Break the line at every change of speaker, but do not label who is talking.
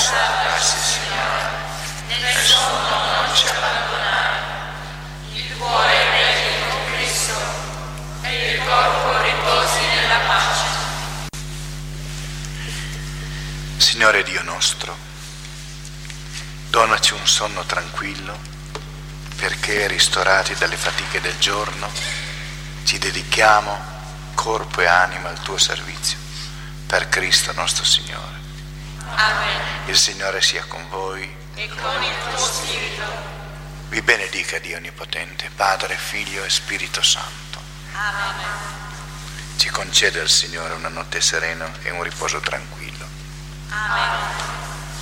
salvarsi, Signore. Nel sonno non ci abbandonare. Il cuore vegli con Cristo e il corpo riposi nella pace.
Signore Dio nostro, donaci un sonno tranquillo, perché, ristorati dalle fatiche del giorno, ci dedichiamo corpo e anima al tuo servizio. Per Cristo nostro Signore.
Amen.
Il Signore sia con voi.
E con il tuo spirito.
Vi benedica Dio Onnipotente, Padre, Figlio e Spirito Santo.
Amen.
Ci conceda il Signore una notte serena e un riposo tranquillo.
Amen.